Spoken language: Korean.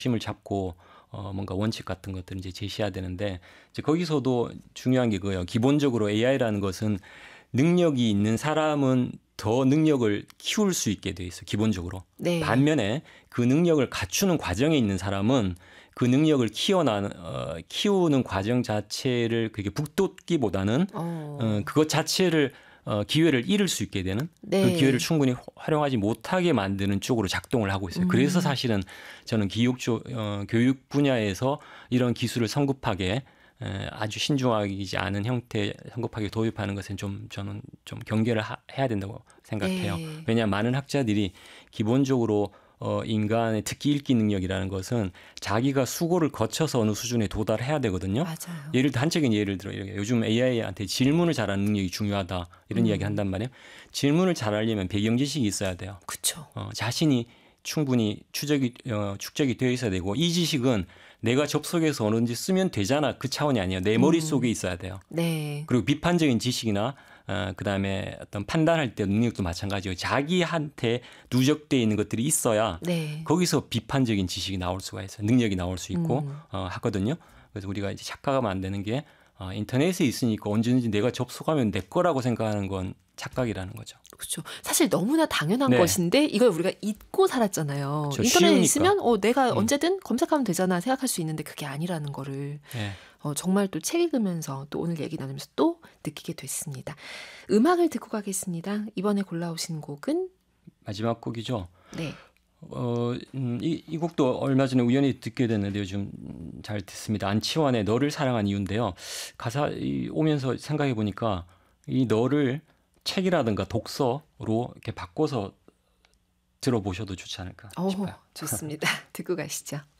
중심을 잡고 뭔가 원칙 같은 것들을 이제 제시해야 되는데 이제 거기서도 중요한 게 그거예요. 기본적으로 AI라는 것은 능력이 있는 사람은 더 능력을 키울 수 있게 돼 있어 기본적으로. 네. 반면에 그 능력을 갖추는 과정에 있는 사람은 그 능력을 키우는 과정 자체를 그렇게 북돋기보다는 어. 그것 자체를 기회를 잃을 수 있게 되는 그 기회를 네. 충분히 활용하지 못하게 만드는 쪽으로 작동을 하고 있어요. 그래서 음. 사실은 저는 교육 분야에서 이런 기술을 성급하게 아주 신중하지 않은 형태 성급하게 도입하는 것은 저는 좀 경계를 해야 된다고 생각해요. 네. 왜냐하면 많은 학자들이 기본적으로 인간의 특히 읽기 능력이라는 것은 자기가 수고를 거쳐서 어느 수준에 도달해야 되거든요. 맞아요. 단적인 예를 들어 이렇게 요즘 AI한테 질문을 잘하는 능력이 중요하다 이런 이야기 한단 말이에요. 질문을 잘하려면 배경 지식이 있어야 돼요. 그쵸. 자신이 충분히 축적이 되어 있어야 되고 이 지식은 내가 접속해서 어느든지 쓰면 되잖아 그 차원이 아니에요. 내 머릿속에 있어야 돼요. 네. 그리고 비판적인 지식이나 그다음에 어떤 판단할 때 능력도 마찬가지고 자기한테 누적되어 있는 것들이 있어야 네. 거기서 비판적인 지식이 나올 수가 있어요. 능력이 나올 수 있고 하거든요. 그래서 우리가 이제 착각하면 안 되는 게 인터넷에 있으니까 언제든지 내가 접속하면 내 거라고 생각하는 건 착각이라는 거죠. 그렇죠. 사실 너무나 당연한 네. 것인데 이걸 우리가 잊고 살았잖아요. 그렇죠. 인터넷에 쉬우니까. 있으면 내가 언제든 검색하면 되잖아 생각할 수 있는데 그게 아니라는 거를 네. 정말 또 책 읽으면서 또 오늘 얘기 나누면서 또 느끼게 됐습니다. 음악을 듣고 가겠습니다. 이번에 골라오신 곡은 마지막 곡이죠. 네. 이 곡도 얼마 전에 우연히 듣게 됐는데 요즘 잘 듣습니다. 안치환의 너를 사랑한 이유인데요. 가사 오면서 생각해 보니까 이 너를 책이라든가 독서로 이렇게 바꿔서 들어보셔도 좋지 않을까 싶어요. 좋습니다. 듣고 가시죠.